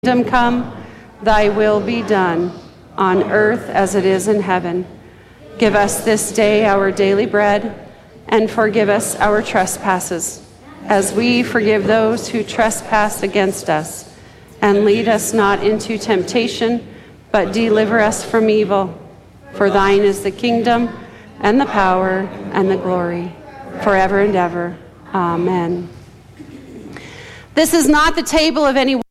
Kingdom come, thy will be done, on earth as it is in heaven. Give us this day our daily bread, and forgive us our trespasses, as we forgive those who trespass against us. And lead us not into temptation, but deliver us from evil. For thine is the kingdom, and the power, and the glory, forever and ever. Amen. This is not the table of any.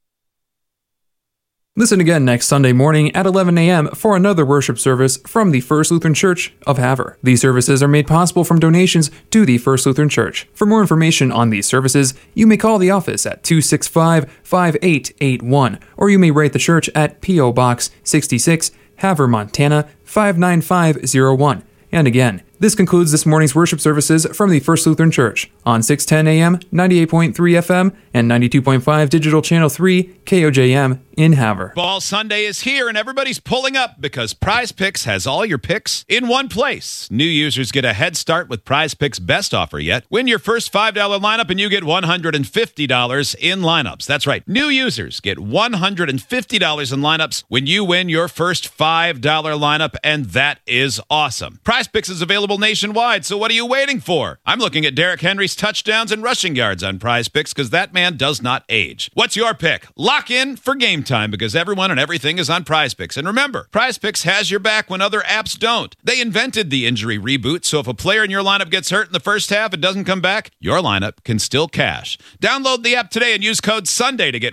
Listen again next Sunday morning at 11 a.m. for another worship service from the First Lutheran Church of Havre. These services are made possible from donations to the First Lutheran Church. For more information on these services, you may call the office at 265-5881, or you may write the church at P.O. Box 66, Havre, Montana 59501. And again, this concludes this morning's worship services from the First Lutheran Church on 610 AM, 98.3 FM, and 92.5 Digital Channel 3, KOJM in Havre. Ball Sunday is here, and everybody's pulling up because Prize Picks has all your picks in one place. New users get a head start with Prize Picks' best offer yet. Win your first $5 lineup, and you get $150 in lineups. That's right. New users get $150 in lineups when you win your first $5 lineup, and that is awesome. Prize Picks is available nationwide, so what are you waiting for? I'm looking at Derrick Henry's touchdowns and rushing yards on Prize Picks because that man does not age. What's your pick? Lock in for game time because everyone and everything is on Prize Picks. And remember, Prize Picks has your back when other apps don't. They invented the injury reboot, so if a player in your lineup gets hurt in the first half and doesn't come back, your lineup can still cash. Download the app today and use code SUNDAY to get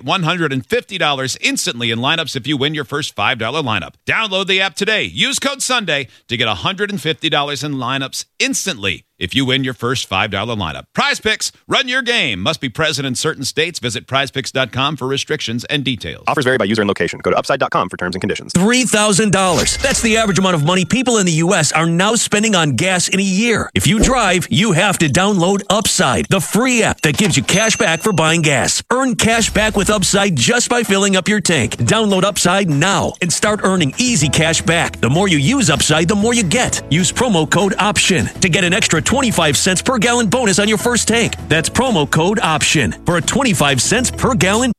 $150 instantly in lineups if you win your first $5 lineup. Download the app today. Use code SUNDAY to get $150 in lineups instantly if you win your first $5 lineup. Prize Picks, run your game. Must be present in certain states. Visit prizepicks.com for restrictions and details. Offers vary by user and location. Go to upside.com for terms and conditions. $3,000. That's the average amount of money people in the U.S. are now spending on gas in a year. If you drive, you have to download Upside, the free app that gives you cash back for buying gas. Earn cash back with Upside just by filling up your tank. Download Upside now and start earning easy cash back. The more you use Upside, the more you get. Use promo code OPTION to get an extra 25 cents per gallon bonus on your first tank. That's promo code OPTION for a 25 cents per gallon.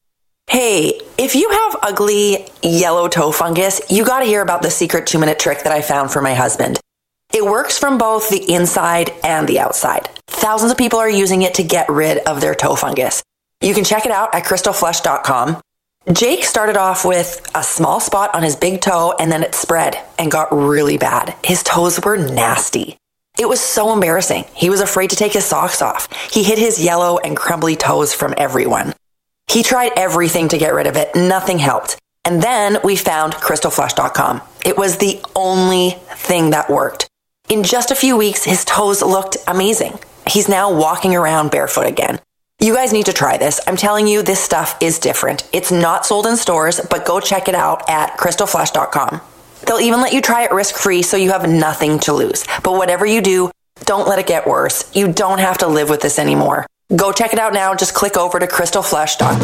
Hey, if you have ugly yellow toe fungus, you got to hear about the secret 2-minute trick that I found for my husband. It works from both the inside and the outside. Thousands of people are using it to get rid of their toe fungus. You can check it out at crystalflesh.com. Jake started off with a small spot on his big toe and then it spread and got really bad. His toes were nasty. It was so embarrassing. He was afraid to take his socks off. He hid his yellow and crumbly toes from everyone. He tried everything to get rid of it. Nothing helped. And then we found crystalflesh.com. It was the only thing that worked. In just a few weeks, his toes looked amazing. He's now walking around barefoot again. You guys need to try this. I'm telling you, this stuff is different. It's not sold in stores, but go check it out at crystalflesh.com. They'll even let you try it risk-free so you have nothing to lose. But whatever you do, don't let it get worse. You don't have to live with this anymore. Go check it out now. Just click over to crystalflesh.com.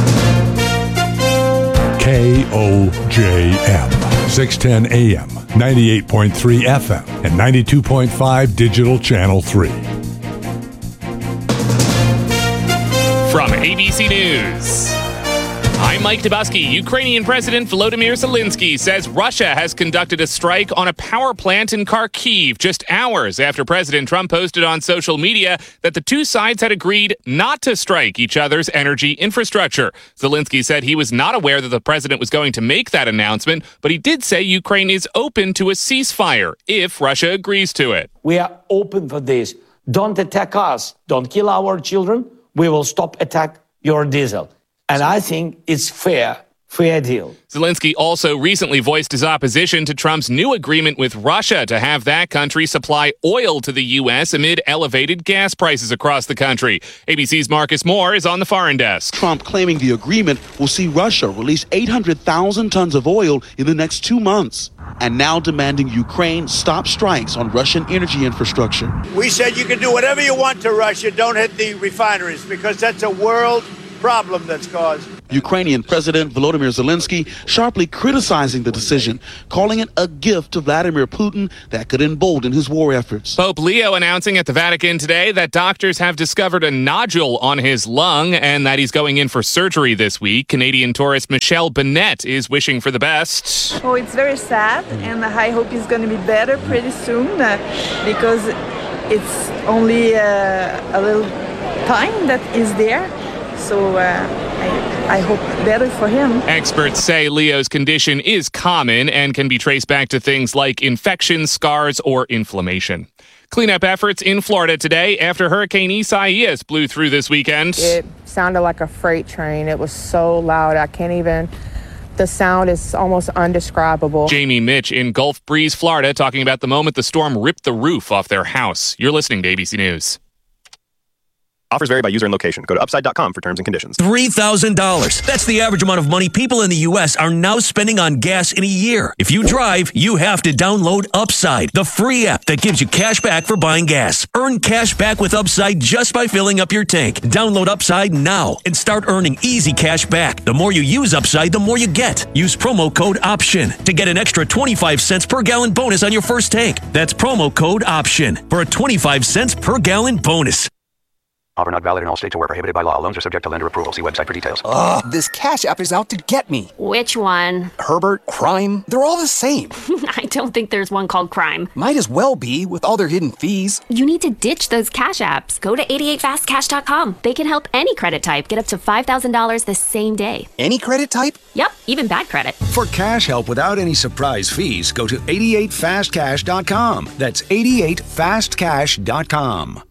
KOJM, 610 AM, 98.3 FM, and 92.5 Digital Channel 3. From ABC News, I'm Mike Dubusky. Ukrainian President Volodymyr Zelensky says Russia has conducted a strike on a power plant in Kharkiv just hours after President Trump posted on social media that the two sides had agreed not to strike each other's energy infrastructure. Zelensky said he was not aware that the president was going to make that announcement, but he did say Ukraine is open to a ceasefire if Russia agrees to it. We are open for this. Don't attack us. Don't kill our children. We will stop attack your diesel. And I think it's fair deal. Zelensky also recently voiced his opposition to Trump's new agreement with Russia to have that country supply oil to the U.S. amid elevated gas prices across the country. ABC's Marcus Moore is on the foreign desk. Trump claiming the agreement will see Russia release 800,000 tons of oil in the next 2 months, and now demanding Ukraine stop strikes on Russian energy infrastructure. We said you can do whatever you want to Russia, don't hit the refineries, because that's a world problem that's caused. Ukrainian President Volodymyr Zelensky sharply criticizing the decision, calling it a gift to Vladimir Putin that could embolden his war efforts. Pope Leo announcing at the Vatican today that doctors have discovered a nodule on his lung and that he's going in for surgery this week. Canadian tourist Michelle Bennett is wishing for the best. Oh, it's very sad, and I hope he's going to be better pretty soon because it's only a little time that is there. So I hope better for him. Experts say Leo's condition is common and can be traced back to things like infection, scars, or inflammation. Cleanup efforts in Florida today after Hurricane Isaias blew through this weekend. It sounded like a freight train. It was so loud. The sound is almost undescribable. Jamie Mitch in Gulf Breeze, Florida, talking about the moment the storm ripped the roof off their house. You're listening to ABC News. Offers vary by user and location. Go to upside.com for terms and conditions. $3,000. That's the average amount of money people in the U.S. are now spending on gas in a year. If you drive, you have to download Upside, the free app that gives you cash back for buying gas. Earn cash back with Upside just by filling up your tank. Download Upside now and start earning easy cash back. The more you use Upside, the more you get. Use promo code OPTION to get an extra 25 cents per gallon bonus on your first tank. That's promo code OPTION for a 25 cents per gallon bonus. Offer not valid in all states or where prohibited by law. Loans are subject to lender approval. See website for details. Ugh, this Cash App is out to get me. Which one? Herbert, Crime, they're all the same. I don't think there's one called Crime. Might as well be with all their hidden fees. You need to ditch those Cash Apps. Go to 88fastcash.com. They can help any credit type get up to $5,000 the same day. Any credit type? Yep, even bad credit. For cash help without any surprise fees, go to 88fastcash.com. That's 88fastcash.com.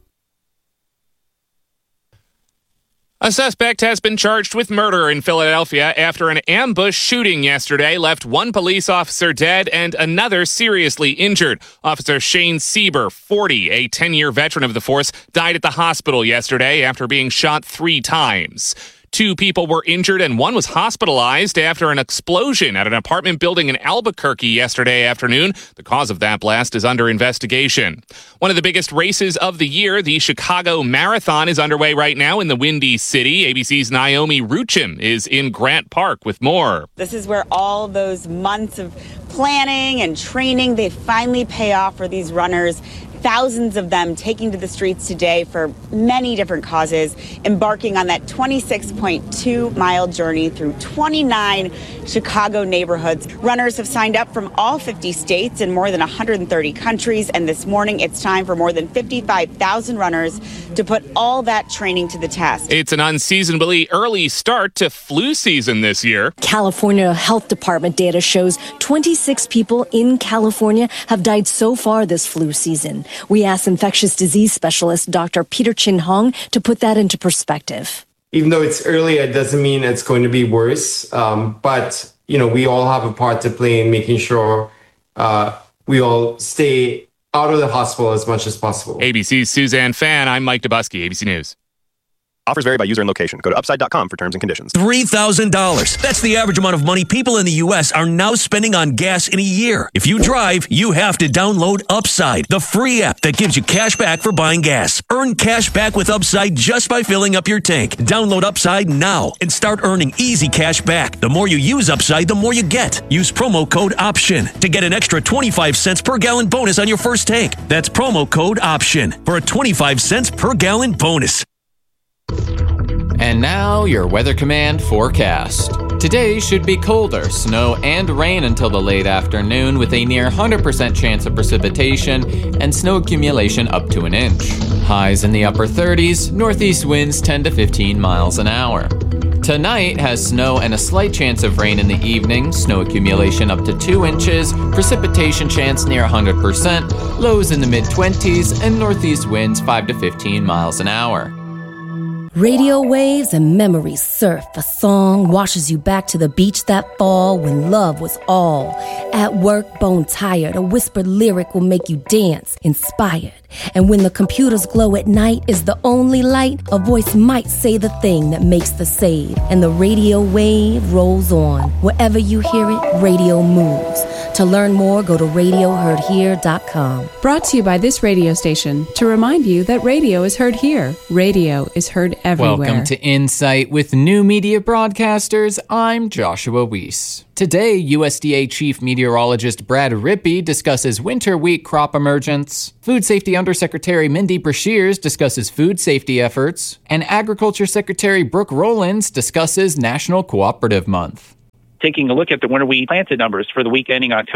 A suspect has been charged with murder in Philadelphia after an ambush shooting yesterday left one police officer dead and another seriously injured. Officer Shane Sieber, 40, a 10-year veteran of the force, died at the hospital yesterday after being shot 3 times. 2 people were injured and one was hospitalized after an explosion at an apartment building in Albuquerque yesterday afternoon. The cause of that blast is under investigation. One of the biggest races of the year, the Chicago Marathon, is underway right now in the Windy City. ABC's Naomi Ruchim is in Grant Park with more. This is where all those months of planning and training, they finally pay off for these runners. Thousands of them taking to the streets today for many different causes, embarking on that 26.2-mile journey through 29 Chicago neighborhoods. Runners have signed up from all 50 states and more than 130 countries, and this morning it's time for more than 55,000 runners to put all that training to the test. It's an unseasonably early start to flu season this year. California Health Department data shows 26 people in California have died so far this flu season. We asked infectious disease specialist Dr. Peter Chin Hong to put that into perspective. Even though it's early, it doesn't mean it's going to be worse. But, we all have a part to play in making sure we all stay out of the hospital as much as possible. ABC's Suzanne Fan, I'm Mike Dubusky, ABC News. Offers vary by user and location. Go to upside.com for terms and conditions. $3,000. That's the average amount of money people in the U.S. are now spending on gas in a year. If you drive, you have to download Upside, the free app that gives you cash back for buying gas. Earn cash back with Upside just by filling up your tank. Download Upside now and start earning easy cash back. The more you use Upside, the more you get. Use promo code OPTION to get an extra 25 cents per gallon bonus on your first tank. That's promo code OPTION for a 25 cents per gallon bonus. And now, your Weather Command forecast. Today should be colder, snow and rain until the late afternoon with a near 100% chance of precipitation and snow accumulation up to an inch. Highs in the upper 30s, northeast winds 10 to 15 miles an hour. Tonight has snow and a slight chance of rain in the evening, snow accumulation up to 2 inches, precipitation chance near 100%, lows in the mid-20s, and northeast winds 5 to 15 miles an hour. Radio waves and memories surf. A song washes you back to the beach that fall when love was all. At work, bone tired, a whispered lyric will make you dance, inspired. And when the computers glow at night is the only light, a voice might say the thing that makes the save. And the radio wave rolls on. Wherever you hear it, radio moves. To learn more, go to RadioHeardHere.com. Brought to you by this radio station to remind you that radio is heard here. Radio is heard everywhere. Welcome to Insight with New Media Broadcasters. I'm Joshua Weiss. Today, USDA Chief Meteorologist Brad Rippey discusses winter wheat crop emergence. Food Safety Undersecretary Mindy Brashears discusses food safety efforts. And Agriculture Secretary Brooke Rollins discusses National Cooperative Month. Taking a look at the winter wheat planted numbers for the week ending October